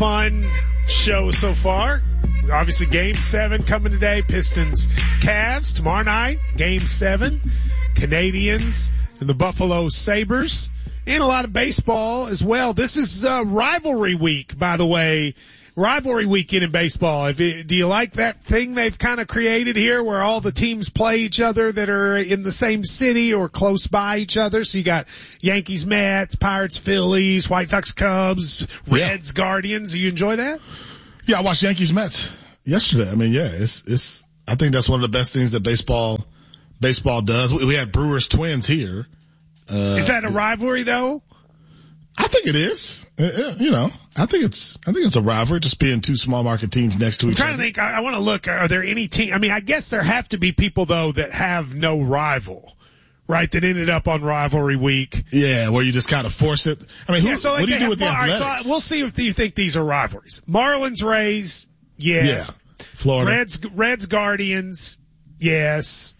fun show so far. Obviously, Game 7 coming today. Pistons, Cavs. Tomorrow night, Game 7. Canadians and the Buffalo Sabres. And a lot of baseball as well. This is rivalry week, by the way. Rivalry weekend in baseball. Do you like that thing they've kind of created here where all the teams play each other that are in the same city or close by each other? So you got Yankees, Mets, Pirates, Phillies, White Sox, Cubs, Reds, Guardians. Do you enjoy that? Yeah, I watched Yankees, Mets yesterday. I mean, yeah, it's, I think that's one of the best things that baseball does. We had Brewers Twins here. Is that a rivalry though? I think it is. I think it's a rivalry, just being two small market teams next to each other. I'm trying to think. I want to look. Are there any team? I mean, I guess there have to be people though that have no rival, right? That ended up on rivalry week. Yeah, where you just kind of force it. I mean, what do you do with the Athletics? Right, so we'll see if you think these are rivalries. Marlins, Rays, yes. Yeah. Florida. Reds, Guardians, yes.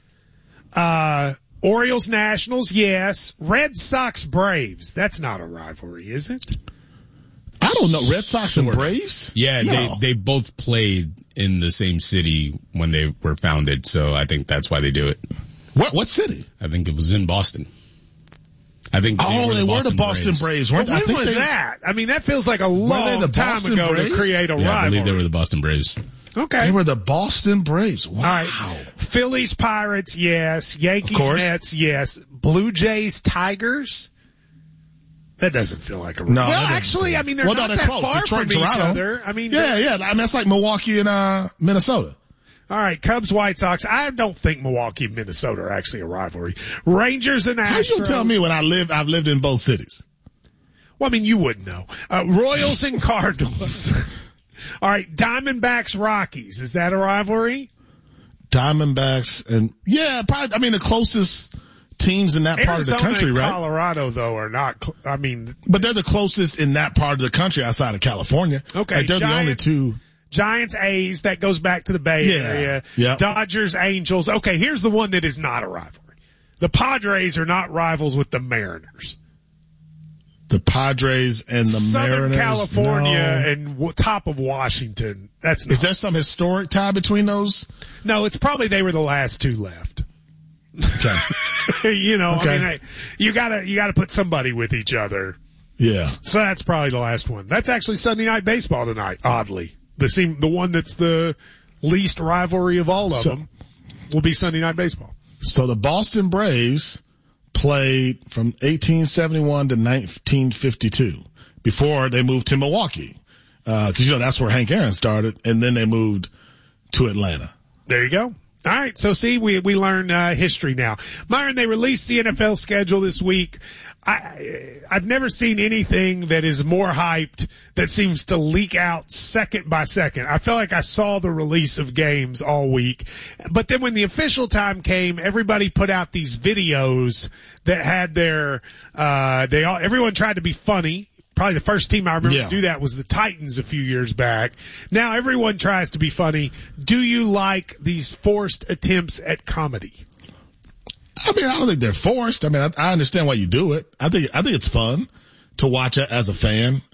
Orioles, Nationals, yes. Red Sox, Braves. That's not a rivalry, is it? I don't know. Red Sox and Braves? Yeah, no. they both played in the same city when they were founded, so I think that's why they do it. What city? I think it was in Boston. I think they were the Boston Braves, weren't they? When was that? I mean, that feels like a long time ago to create a rivalry. I believe they were the Boston Braves. Okay. They were the Boston Braves. Wow. All right. Phillies, Pirates, yes. Yankees, Mets, yes. Blue Jays, Tigers. That doesn't feel like a rivalry. No, well, actually, I mean, they're not that close. far Detroit, from Toronto. each other. I mean, yeah. I mean, that's like Milwaukee and Minnesota. All right, Cubs, White Sox. I don't think Milwaukee and Minnesota are actually a rivalry. Rangers and Astros. How you tell me when I've lived in both cities? Well, I mean, you wouldn't know. Royals and Cardinals. All right, Diamondbacks, Rockies. Is that a rivalry? Diamondbacks and probably. I mean, the closest teams in that part of the country, and right? Colorado, though, are not. But they're the closest in that part of the country outside of California. Okay, like they're the only two. Giants, A's. That goes back to the Bay Area. Yeah. Dodgers, Angels. Okay, here's the one that is not a rivalry. The Padres are not rivals with the Mariners. The Padres and the Southern Mariners. California and top of Washington. That's not. Is there some historic tie between those? No, it's probably they were the last two left. Okay. Okay. I mean, you gotta put somebody with each other. Yeah. So that's probably the last one. That's actually Sunday Night Baseball tonight, oddly. The one that's the least rivalry of all of them will be Sunday Night Baseball. So the Boston Braves played from 1871 to 1952 before they moved to Milwaukee. Cause that's where Hank Aaron started, and then they moved to Atlanta. There you go. All right. So see, we learn history now. Myron, they released the NFL schedule this week. I've never seen anything that is more hyped that seems to leak out second by second. I felt like I saw the release of games all week, but then when the official time came, everybody put out these videos that had everyone tried to be funny. Probably the first team I remember to do that was the Titans a few years back. Now everyone tries to be funny. Do you like these forced attempts at comedy? I mean, I don't think they're forced. I mean, I understand why you do it. I think it's fun to watch it as a fan.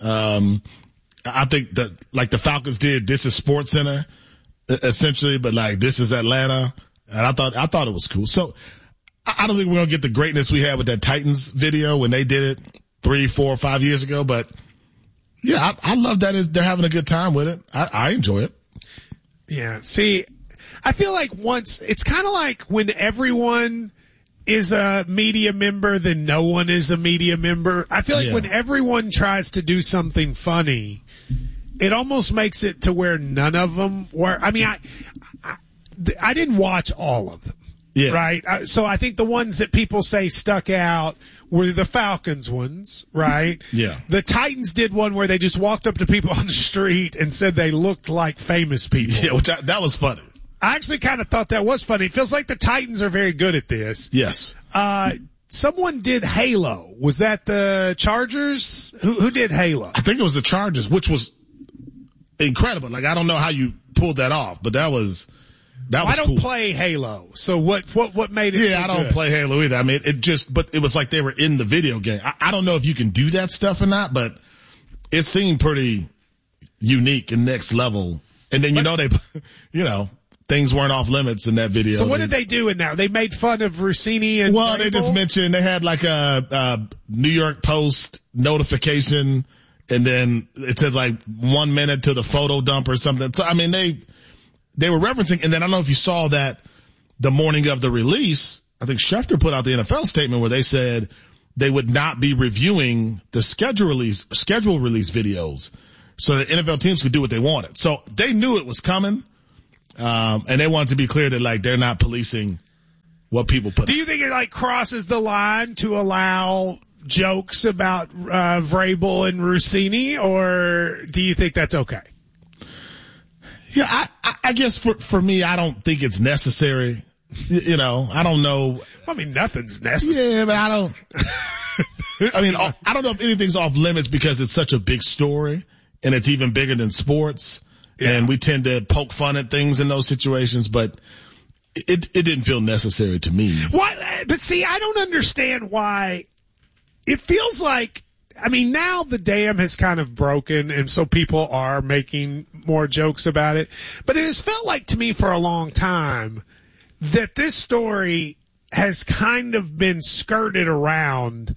I think that like the Falcons did, this is Sports Center essentially, but like this is Atlanta. And I thought it was cool. So I don't think we're going to get the greatness we had with that Titans video when they did it 3, 4, 5 years ago, but yeah, I love that they're having a good time with it. I enjoy it. Yeah. See, I feel like it's kind of like when everyone is a media member, then no one is a media member. I feel like when everyone tries to do something funny, it almost makes it to where none of them were. I mean, I didn't watch all of them. Yeah. Right? So I think the ones that people say stuck out were the Falcons ones, right? Yeah. The Titans did one where they just walked up to people on the street and said they looked like famous people. Yeah, which that was funny. I actually kind of thought that was funny. It feels like the Titans are very good at this. Yes. Someone did Halo. Was that the Chargers? Who did Halo? I think it was the Chargers, which was incredible. Like, I don't know how you pulled that off, but that was cool. I don't play Halo. So what made it so I don't good? play Halo either. I mean, but it was like they were in the video game. I don't know if you can do that stuff or not, but it seemed pretty unique and next level. And then, things weren't off limits in that video. So what did they do in that? They made fun of Rossini and Well, Vrabel? They just mentioned they had like a New York Post notification, and then it said like 1 minute to the photo dump or something. So, I mean, they were referencing, and then I don't know if you saw that the morning of the release, I think Schefter put out the NFL statement where they said they would not be reviewing the schedule release videos so that NFL teams could do what they wanted. So they knew it was coming. And they wanted to be clear that like they're not policing what people put. Do you think it like crosses the line to allow jokes about Vrabel and Rossini, or do you think that's okay? Yeah, I guess for me, I don't think it's necessary. I don't know. I mean, nothing's necessary. Yeah, but I don't know if anything's off limits because it's such a big story and it's even bigger than sports. Yeah. And we tend to poke fun at things in those situations, but it didn't feel necessary to me. Why? But see, I don't understand why. It feels like, I mean, now the dam has kind of broken, and so people are making more jokes about it. But it has felt like to me for a long time that this story has kind of been skirted around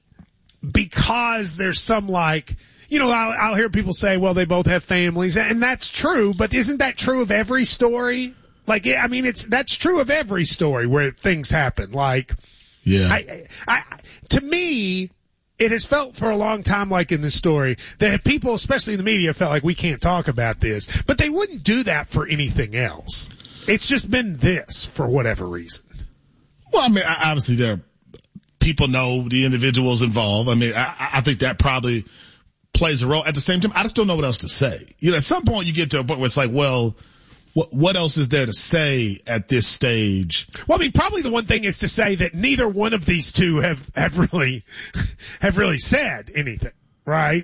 because there's some like, I'll hear people say, well, they both have families, and that's true, but isn't that true of every story? Like, I mean, that's true of every story where things happen. Like, yeah. To me, it has felt for a long time like in this story that people, especially in the media, felt like we can't talk about this, but they wouldn't do that for anything else. It's just been this for whatever reason. Well, I mean, obviously people know the individuals involved. I mean, I think that probably plays a role. At the same time, I just don't know what else to say. At some point you get to a point where it's like, well, what else is there to say at this stage? Well, I mean, probably the one thing is to say that neither one of these two have really said anything, right?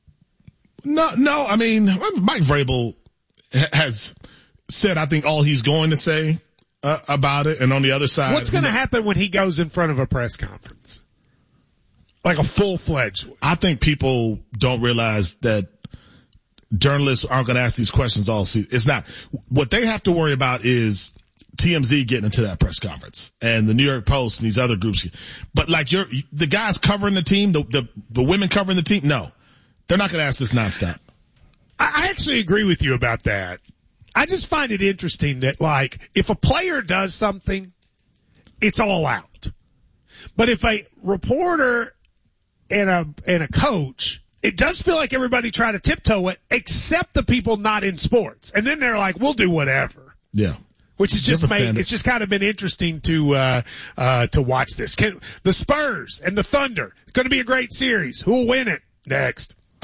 No, I mean, Mike Vrabel has said, I think, all he's going to say about it. And on the other side, what's going to happen when he goes in front of a press conference? Like a full-fledged one. I think people don't realize that journalists aren't going to ask these questions all season. It's not. What they have to worry about is TMZ getting into that press conference and the New York Post and these other groups. But like the guys covering the team, the women covering the team, no, they're not going to ask this nonstop. I actually agree with you about that. I just find it interesting that like if a player does something, it's all out. But if a reporter and a coach, it does feel like everybody tried to tiptoe it, except the people not in sports. And then they're like, we'll do whatever. Yeah. Which is it's just kind of been interesting to watch this. The Spurs and the Thunder, it's going to be a great series. Who will win it? Next. The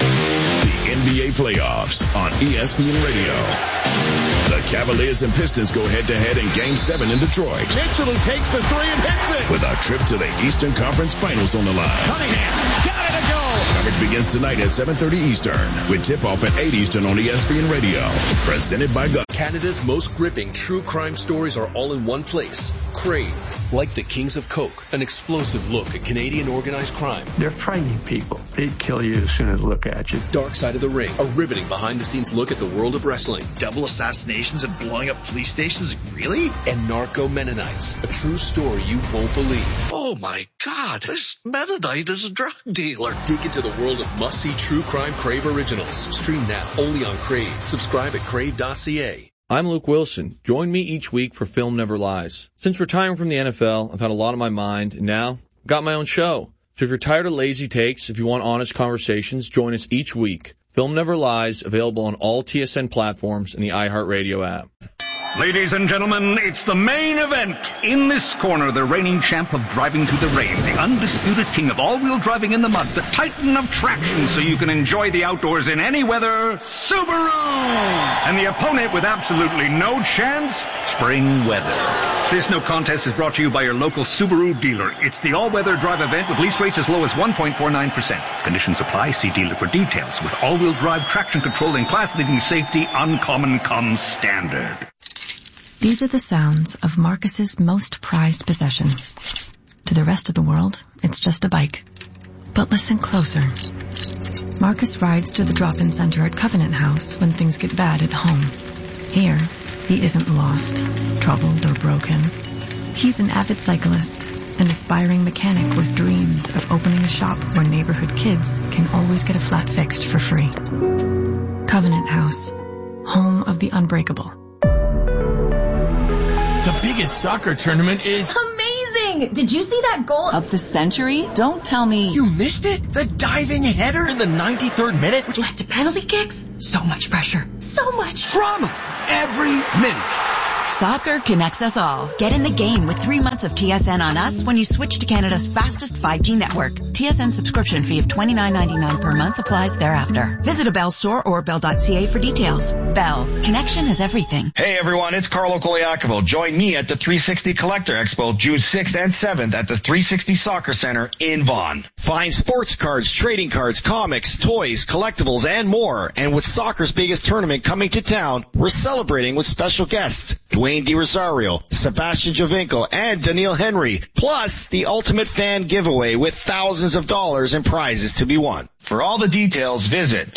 NBA playoffs on ESPN Radio. The Cavaliers and Pistons go head-to-head in Game 7 in Detroit. Mitchell who takes the three and hits it. With a trip to the Eastern Conference Finals on the line. Cunningham got it to go. Coverage begins tonight at 7:30 Eastern with tip-off at 8 Eastern on ESPN Radio. Presented by Gus. Canada's most gripping true crime stories are all in one place. Crave. Like the Kings of Coke, an explosive look at Canadian organized crime. They're frightening people. They'd kill you as soon as they look at you. Dark Side of the Ring, a riveting behind-the-scenes look at the world of wrestling. Double assassinations and blowing up police stations? Really? And Narco Mennonites, a true story you won't believe. Oh my God, this Mennonite is a drug dealer. Dig into the world of must-see true crime Crave originals. Stream now, only on Crave. Subscribe at crave.ca. I'm Luke Wilson. Join me each week for Film Never Lies. Since retiring from the NFL, I've had a lot on my mind, and now I've got my own show. So if you're tired of lazy takes, if you want honest conversations, join us each week. Film Never Lies, available on all TSN platforms and the iHeartRadio app. Ladies and gentlemen, it's the main event. In this corner, the reigning champ of driving through the rain, the undisputed king of all-wheel driving in the mud, the titan of traction so you can enjoy the outdoors in any weather, Subaru! And the opponent with absolutely no chance, spring weather. This no contest is brought to you by your local Subaru dealer. It's the all-weather drive event with lease rates as low as 1.49%. Conditions apply. See dealer for details. With all-wheel drive, traction control, and class-leading safety, Uncommon comes standard. These are the sounds of Marcus's most prized possession. To the rest of the world, it's just a bike. But listen closer. Marcus rides to the drop-in center at Covenant House when things get bad at home. Here, he isn't lost, troubled, or broken. He's an avid cyclist, an aspiring mechanic with dreams of opening a shop where neighborhood kids can always get a flat fixed for free. Covenant House, home of the unbreakable. The biggest soccer tournament is amazing! Did you see that goal of the century? Don't tell me you missed it. The diving header in the 93rd minute, which led to penalty kicks. So much pressure. So much drama. Every minute. Soccer connects us all. Get in the game with 3 months of TSN on us when you switch to Canada's fastest 5G network. TSN subscription fee of $29.99 per month applies thereafter. Visit a Bell store or bell.ca for details. Bell. Connection is everything. Hey everyone, it's Carlo Koliakovo. Join me at the 360 Collector Expo June 6th and 7th at the 360 Soccer Center in Vaughan. Find sports cards, trading cards, comics, toys, collectibles, and more. And with soccer's biggest tournament coming to town, we're celebrating with special guests. Dwayne DiRosario, Sebastian Giovinco, and Daniil Henry, plus the Ultimate Fan Giveaway with thousands of dollars in prizes to be won. For all the details, visit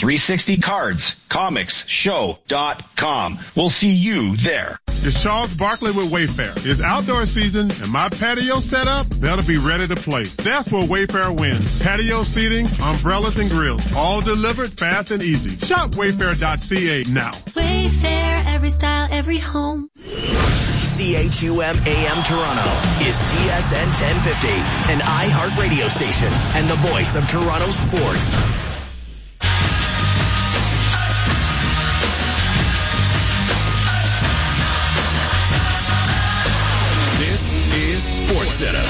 360cardscomicshow.com. We'll see you there. It's Charles Barkley with Wayfair. It's outdoor season and my patio setup better be ready to play. That's where Wayfair wins. Patio seating, umbrellas, and grills. All delivered fast and easy. Shop wayfair.ca now. Wayfair, every style, every home. CHUM AM Toronto is TSN 1050, an iHeart radio station and the voice of Toronto sports. This is SportsCenter.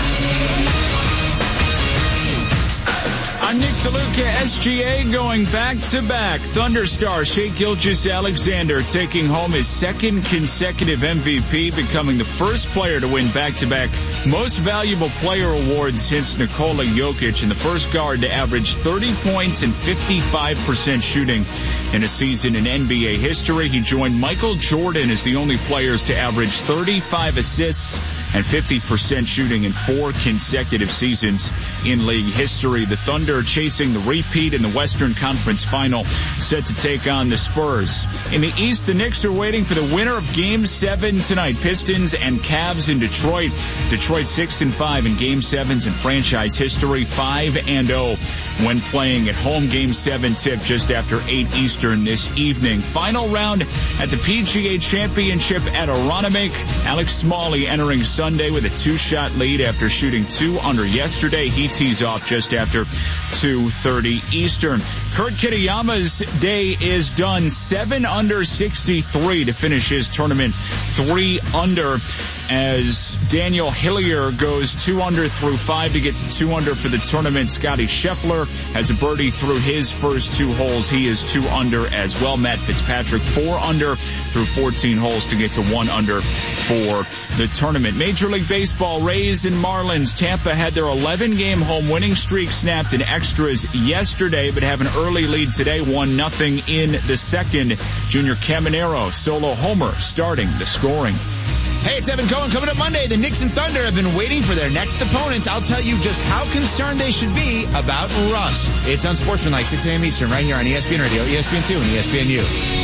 I'm Nick DeLuca, SGA going back-to-back. Thunderstar Shai Gilgeous-Alexander taking home his second consecutive MVP, becoming the first player to win back-to-back Most Valuable Player awards since Nikola Jokic, and the first guard to average 30 points and 55% shooting in a season in NBA history. He joined Michael Jordan as the only players to average 35 assists and 50% shooting in 4 consecutive seasons in league history. The Thunder chasing the repeat in the Western Conference Final, set to take on the Spurs. In the East, the Knicks are waiting for the winner of Game 7 tonight. Pistons and Cavs in Detroit. Detroit 6-5 in Game 7s in franchise history, 5-0 when playing at home. Game 7 tip just after 8 Eastern this evening. Final round at the PGA Championship at Aronimink. Alex Smalley entering Sunday with a 2-shot lead after shooting 2 under yesterday. He tees off just after 2:30 Eastern. Kurt Kitayama's day is done. 7 under 63 to finish his tournament. 3 under as Daniel Hillier goes 2 under through 5 to get to 2 under for the tournament. Scotty Scheffler has a birdie through his first 2 holes. He is 2 under as well. Matt Fitzpatrick 4 under through 14 holes to get to 1 under for the tournament. Major League Baseball, Rays and Marlins. Tampa had their 11-game home winning streak snapped in extras yesterday, but have an early lead today, 1-0 in the second. Junior Caminero, solo homer, starting the scoring. Hey, it's Evan Cohen. Coming up Monday, the Knicks and Thunder have been waiting for their next opponents. I'll tell you just how concerned they should be about rust. It's Unsportsmanlike, 6 a.m. Eastern, right here on ESPN Radio, ESPN2, and ESPNU.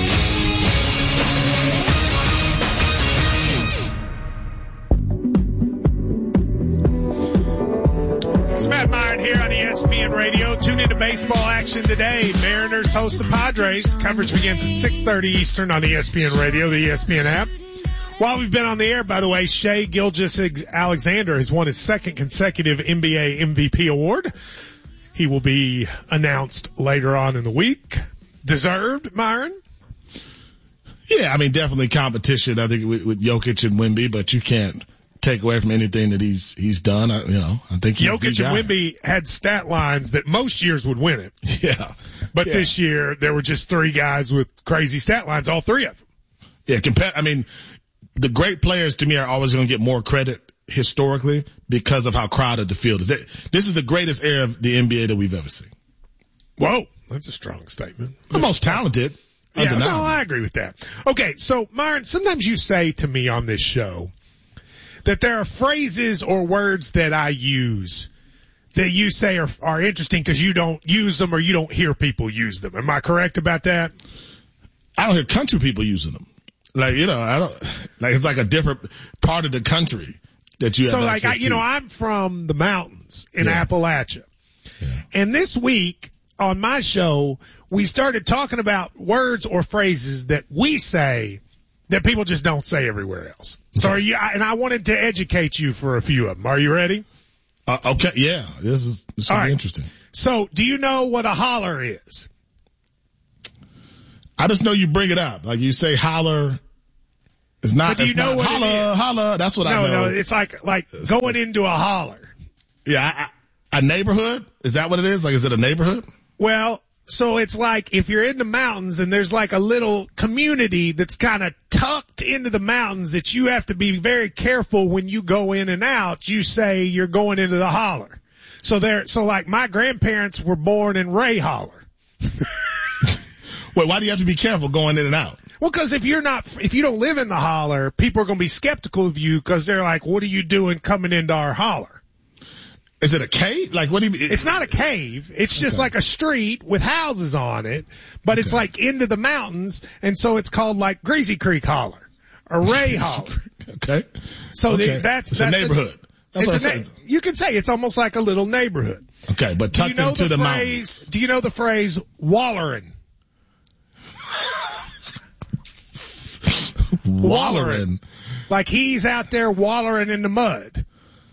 It's Matt Myron here on ESPN Radio. Tune into baseball action today. Mariners host the Padres. Coverage begins at 6:30 Eastern on ESPN Radio, the ESPN app. While we've been on the air, by the way, Shai Gilgeous-Alexander has won his second consecutive NBA MVP award. He will be announced later on in the week. Deserved, Myron? Yeah, I mean, definitely competition, I think, with Jokic and Wemby, but you can't take away from anything that he's done. I think Jokic and Wemby had stat lines that most years would win it. Yeah. But this year, there were just 3 guys with crazy stat lines, all 3 of them. Yeah, the great players to me are always going to get more credit historically because of how crowded the field is. This is the greatest era of the NBA that we've ever seen. Whoa, that's a strong statement. The most talented. Yeah, no, I agree with that. Okay, so Myron, sometimes you say to me on this show that there are phrases or words that I use that you say are interesting because you don't use them or you don't hear people use them. Am I correct about that? I don't hear country people using them. Like, it's like a different part of the country that you have access to. I'm from the mountains in Appalachia. Yeah. And this week on my show, we started talking about words or phrases that we say that people just don't say everywhere else. So and I wanted to educate you for a few of them. Are you ready? Okay. Yeah. This will be interesting. So do you know what a holler is? I just know you bring it up. Like you say holler. It's not, but do you know what holler, it is? Holler. That's what I know. No, it's like going into a holler. Yeah. A neighborhood? Is that what it is? Like, is it a neighborhood? Well, so it's like if you're in the mountains and there's like a little community that's kind of tucked into the mountains that you have to be very careful when you go in and out. You say you're going into the holler. So like my grandparents were born in Ray Holler. Wait, why do you have to be careful going in and out? Well, because if you don't live in the holler, people are going to be skeptical of you because they're like, what are you doing coming into our holler? Is it a cave? Like, what do you mean? It's not a cave. It's just like a street with houses on it, but it's like into the mountains, and so it's called like Greasy Creek Holler or Ray Holler. Okay. So that's a neighborhood. You can say it's almost like a little neighborhood. Okay, but tucked into the mountains. Do you know the phrase wallerin'? Wallerin'. Like he's out there wallerin' in the mud.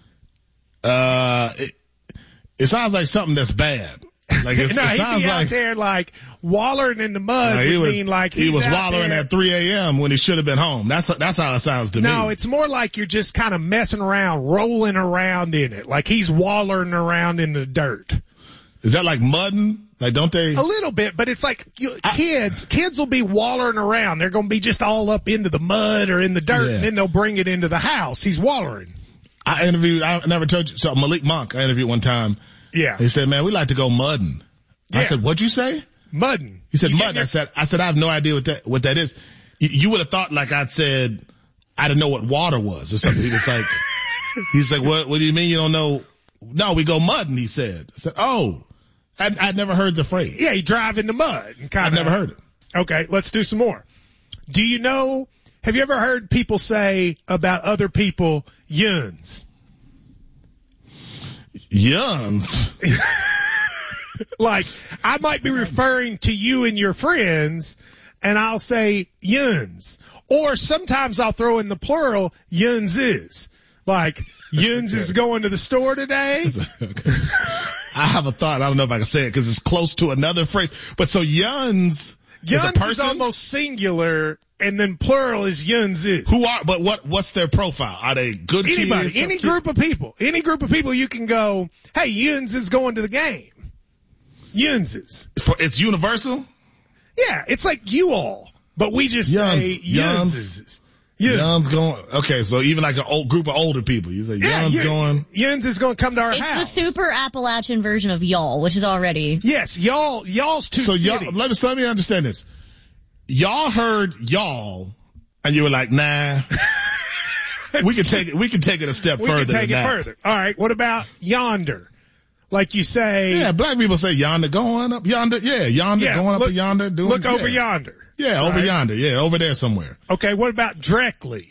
It sounds like something that's bad. Like he'd be out there like wallering in the mud. He was wallering at 3 a.m. when he should have been home. That's how it sounds to me. No, it's more like you're just kind of messing around, rolling around in it. Like he's wallering around in the dirt. Is that like mudding? Like, don't they? A little bit, but it's like kids will be wallering around. They're going to be just all up into the mud or in the dirt, and then they'll bring it into the house. He's wallering. I never told you. So Malik Monk, I interviewed one time. Yeah. He said, man, we like to go mudding. Yeah. I said, what'd you say? Mudding. He said, mudding. I said, I have no idea what that is. You would have thought like I didn't know what water was or something. He was like, he's like, what do you mean you don't know? No, we go mudding, he said. I said, oh, I'd never heard the phrase. Yeah, you drive in the mud. I've never heard it. Okay, let's do some more. Have you ever heard people say about other people, yuns? Yuns? Like, I might be referring to you and your friends, and I'll say yuns. Or sometimes I'll throw in the plural, yuns is. Like, yuns is going to the store today. Okay. I have a thought. I don't know if I can say it because it's close to another phrase. But so yuns is a person? Is almost singular, and then plural is yuns is. But what's their profile? Are they good kids? Anybody, any group of people you can go, hey, yuns is going to the game. Yuns is. It's universal? Yeah, it's like you all, but we just say yuns is. Yuns going. Okay, so even like an old group of older people, you say yuns going. Yuns is going to come to our house. It's the super Appalachian version of y'all, which is already. Yes, y'all's too. So y'all, let me understand this. Y'all heard y'all, and you were like, nah. we can take it a step further. We can take it further. All right. What about yonder? Like you say. Yeah, black people say yonder going up yonder. Yeah, yonder going up to yonder. Look over yonder. Yeah, over yonder. Yeah, over there somewhere. Okay, what about directly?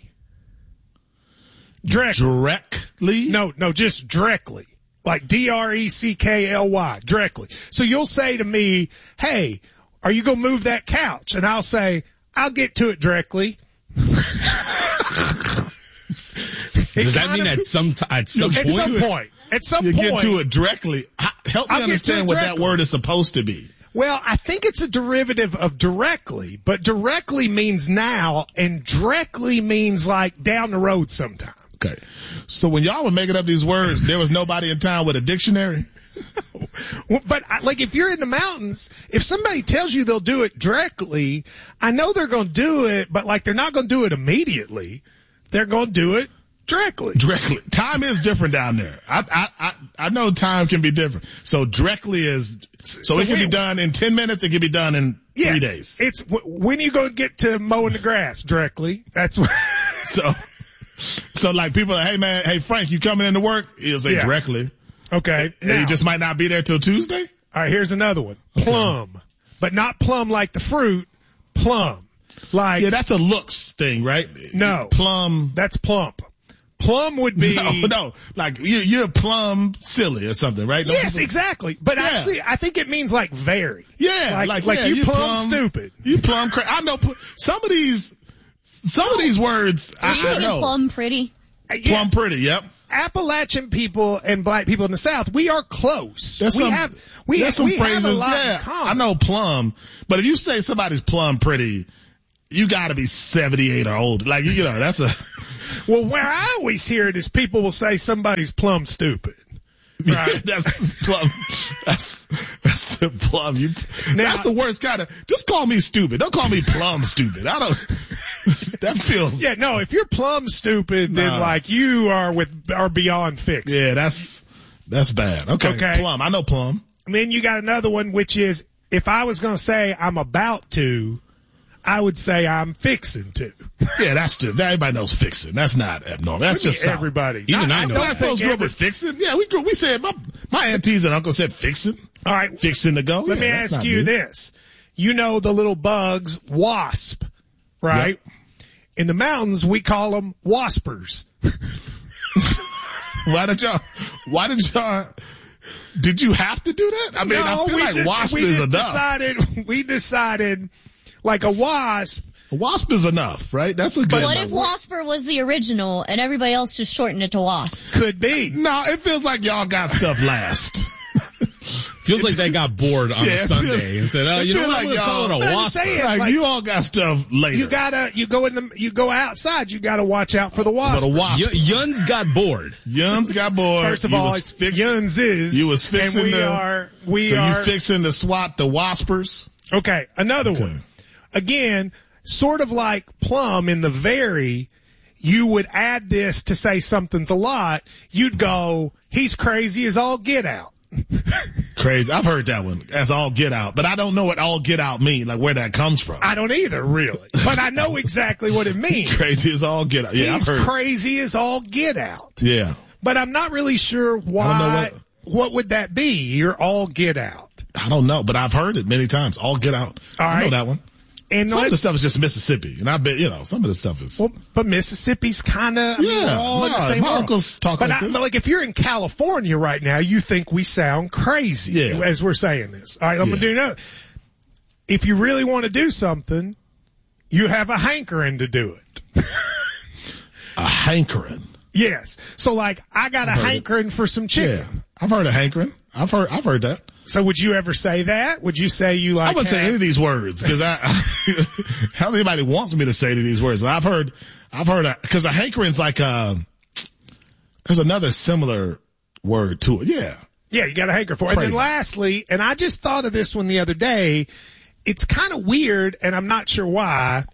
Directly? No, just directly. Like D-R-E-C-K-L-Y. Directly. So you'll say to me, hey, are you going to move that couch? And I'll say, I'll get to it directly. Does that mean at some point? At some point. You get to it directly. Help me understand what that word is supposed to be. Well, I think it's a derivative of directly, but directly means now, and directly means like down the road sometime. Okay. So when y'all were making up these words, there was nobody in town with a dictionary? But like if you're in the mountains, if somebody tells you they'll do it directly, I know they're going to do it, but like they're not going to do it immediately. They're going to do it directly. Time is different down there. I know time can be different. So directly is, so it can be done in 10 minutes. It can be done in 3 days. It's when you go get to mowing the grass directly. That's what. So like people are, hey man, hey Frank, you coming into work? He'll say directly. Okay. And he just might not be there till Tuesday? All right, here's another one. Plum. But not plum like the fruit, plum. Like. Yeah, that's a looks thing, right? No. Plum. That's plump. Plum would be. No. Like, you're plum silly or something, right? Yes, exactly. But actually, I think it means like very. Yeah. Like you plum stupid. You plum crazy. I know some of these words, I know. Plum pretty. Plum pretty, yep. Appalachian people and black people in the South, we are close. We have a lot in common. I know plum, but if you say somebody's plum pretty, you gotta be 78 or older. Like, you know, that's a... Well, where I always hear it is people will say somebody's plum stupid. Right. That's plum. That's plum. That's the worst kind of, just call me stupid. Don't call me plum stupid. That feels. Yeah, no, if you're plum stupid, then like you are beyond fixed. Yeah, that's bad. Okay. Plum. I know plum. And then you got another one, which is, if I was going to say I'm about to, I would say I'm fixing to. Yeah, that's just, everybody knows fixing. That's not abnormal. That's just everybody. Even I know. Black folks grew up with fixing. Yeah, we said, my aunties and uncles said fixing. All right. Fixing to go. Let me ask you this. You know the little bugs, wasp, right? Yep. In the mountains, we call them waspers. Did you have to do that? I mean, I feel like wasp is enough. We decided, like a wasp. A wasp is enough, right? That's a good But what if wasper was the original and everybody else just shortened it to wasp? Could be. No, it feels like y'all got stuff last. Feels like they got bored on a Sunday and said, you know what, I'm going to call it a wasp. Like, you all got stuff later. You go outside, you gotta watch out for the wasp. Yuns got bored. First of all, it's Yuns is. You was fixing you fixing to swat the waspers? Okay, another one. Again, sort of like plum in the very, you would add this to say something's a lot. You'd go, he's crazy as all get out. Crazy. I've heard that one as all get out, but I don't know what all get out mean, like where that comes from. I don't either, really. But I know exactly what it means. Crazy as all get out. Yeah, he's crazy as all get out. Yeah. But I'm not really sure why. What would that be? You're all get out. I don't know, but I've heard it many times. All get out. I know that one. And some of the stuff is just Mississippi, and I bet, some of the stuff is. Well, but Mississippi's kind of, all in the same my uncles talk like this. But like if you're in California right now, you think we sound crazy as we're saying this. All right, I'm going to do another. If you really want to do something, you have a hankering to do it. A hankering? Yes. So like, I got a hankering for some chicken. Yeah. I've heard a hankering. I've heard that. So would you ever say that? Would you say you like? I wouldn't say any of these words because I how anybody wants me to say any of these words. But I've heard because a hankering's like there's another similar word to it. Yeah. Yeah, you got a hanker for it. And then lastly, and I just thought of this one the other day. It's kind of weird, and I'm not sure why.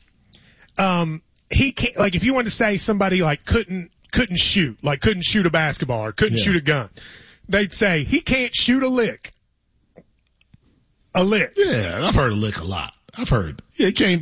He can't, like if you wanted to say somebody like couldn't shoot, like couldn't shoot a basketball or couldn't shoot a gun, they'd say he can't shoot a lick. A lick. Yeah, I've heard a lick a lot. I've heard. Yeah, he can't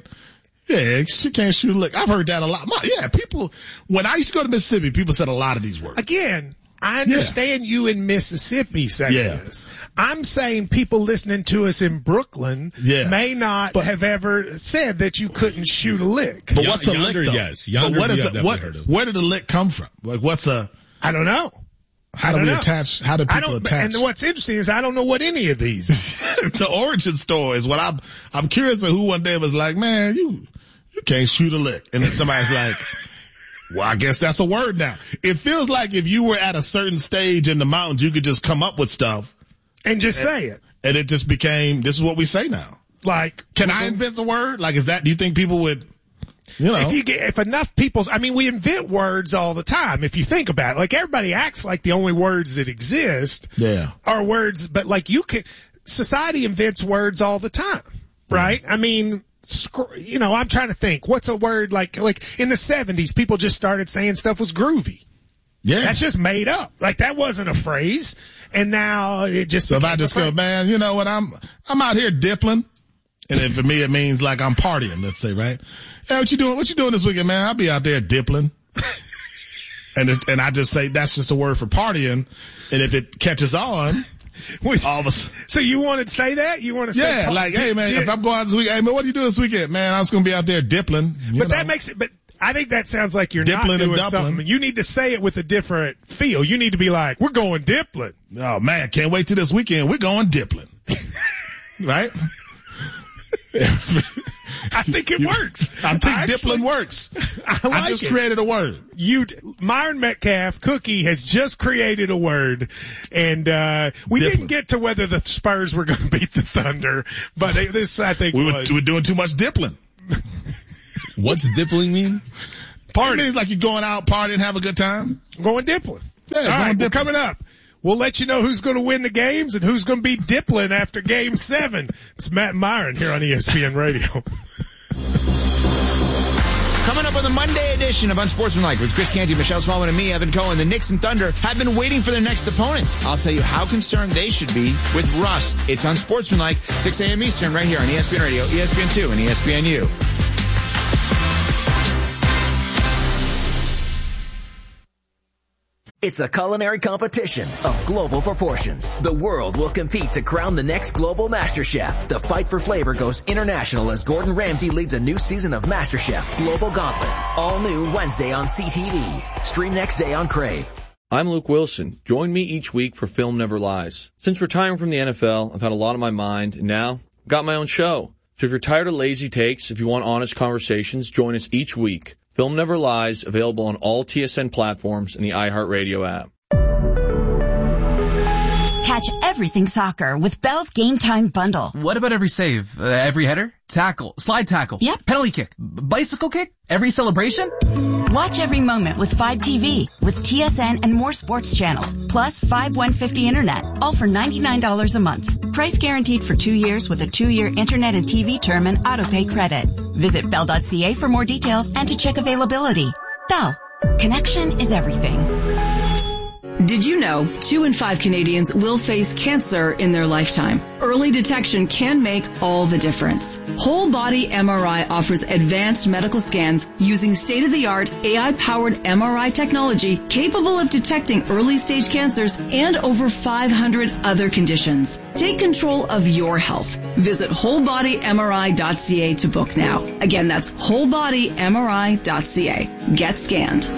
shoot a lick. I've heard that a lot. People, when I used to go to Mississippi, people said a lot of these words. Again, I understand you in Mississippi saying this. I'm saying people listening to us in Brooklyn may not have ever said that you couldn't shoot a lick. But what's a lick though? Yes. Yonder, but what is it? Where did the lick come from? Like I don't know. How do people attach? And what's interesting is I don't know what any of these. The origin story is what I'm curious of who one day was like, man, you can't shoot a lick. And then somebody's like, well, I guess that's a word now. It feels like if you were at a certain stage in the mountains, you could just come up with stuff. And just say it. And it just became, this is what we say now. Like, can I invent a word? Like, do you think people would, if enough we invent words all the time. If you think about it, like everybody acts like the only words that exist are words, but like society invents words all the time, right? I mean, I'm trying to think, what's a word like in the 70s, people just started saying stuff was groovy. Yeah. That's just made up. Like that wasn't a phrase. And now it just, so if I just go, man, you know what? I'm out here dippling. And then for me, it means like I'm partying, let's say, right? Hey, what you doing this weekend, man? I'll be out there dippling. And I just say that's just a word for partying. And if it catches on, so you want to say that? You want to say, yeah, like, hey man, if I'm going out this weekend, hey man, what do you do this weekend? Man, I was going to be out there dippling. But that makes it, but I think that sounds like you're dippling not doing something. You need to say it with a different feel. You need to be like, we're going dippling. Oh man, can't wait till this weekend. We're going dippling. Right? I think it works. I think dippling works. I just created a word. Myron Metcalf, Cookie, has just created a word, and we didn't get to whether the Spurs were going to beat the Thunder, but this, I think, we were doing too much dippling. What's dippling mean? Party. It means like you're going out, partying, have a good time. Going dippling. Yeah, all right, well, coming up, we'll let you know who's going to win the games and who's going to be dippling after Game 7. It's Matt and Myron here on ESPN Radio. Coming up on the Monday edition of Unsportsmanlike with Chris Canty, Michelle Smallman, and me, Evan Cohen, the Knicks and Thunder have been waiting for their next opponents. I'll tell you how concerned they should be with rust. It's Unsportsmanlike, 6 a.m. Eastern, right here on ESPN Radio, ESPN2, and ESPNU. It's a culinary competition of global proportions. The world will compete to crown the next global Master Chef. The fight for flavor goes international as Gordon Ramsay leads a new season of Master Chef Global Gauntlet. All new Wednesday on CTV. Stream next day on Crave. I'm Luke Wilson. Join me each week for Film Never Lies. Since retiring from the NFL, I've had a lot on my mind, and now I've got my own show. So if you're tired of lazy takes, if you want honest conversations, join us each week. Film Never Lies, available on all TSN platforms and the iHeartRadio app. Catch everything soccer with Bell's Game Time Bundle. What about every save? Every header? Tackle? Slide tackle? Yep. Penalty kick? Bicycle kick? Every celebration? Watch every moment with 5TV, with TSN and more sports channels, plus 5150 internet, all for $99 a month. Price guaranteed for 2 years with a 2-year internet and TV term and autopay credit. Visit Bell.ca for more details and to check availability. Bell. Connection is everything. Did you know 2 in 5 Canadians will face cancer in their lifetime? Early detection can make all the difference. Whole Body MRI offers advanced medical scans using state-of-the-art AI-powered MRI technology capable of detecting early-stage cancers and over 500 other conditions. Take control of your health. Visit wholebodymri.ca to book now. Again, that's wholebodymri.ca. Get scanned.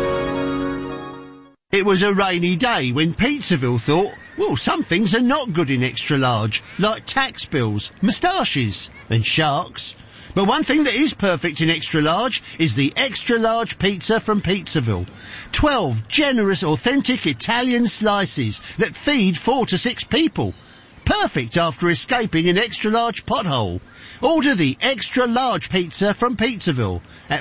It was a rainy day when Pizzaville thought, well, some things are not good in extra large, like tax bills, moustaches, and sharks. But one thing that is perfect in extra large is the extra large pizza from Pizzaville. 12 generous, authentic Italian slices that feed 4 to 6 people. Perfect after escaping an extra large pothole. Order the extra large pizza from Pizzaville at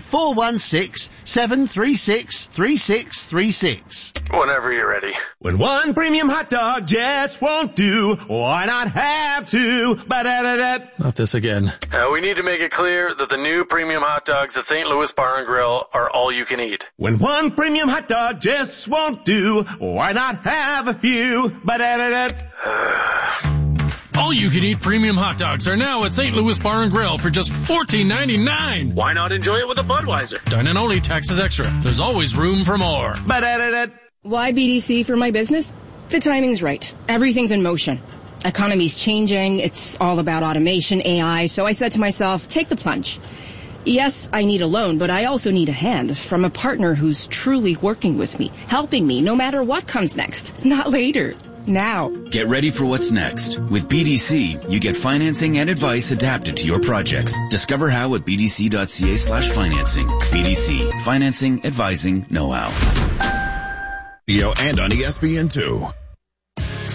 416-736-3636. Whenever you're ready. When one premium hot dog just won't do, why not have two? Ba-da-da-da. Not this again. We need to make it clear that the new premium hot dogs at St. Louis Bar and Grill are all you can eat. When one premium hot dog just won't do, why not have a few? Ba-da-da-da. All-you-can-eat premium hot dogs are now at St. Louis Bar and Grill for just $14.99. Why not enjoy it with a Budweiser? Dine-in only, taxes extra. There's always room for more. Why BDC for my business? The timing's right. Everything's in motion. Economy's changing. It's all about automation, AI. So I said to myself, take the plunge. Yes, I need a loan, but I also need a hand from a partner who's truly working with me, helping me no matter what comes next. Not later. Now. Get ready for what's next. With BDC, you get financing and advice adapted to your projects. Discover how at bdc.ca/financing. BDC. Financing, advising, know-how. And on ESPN2.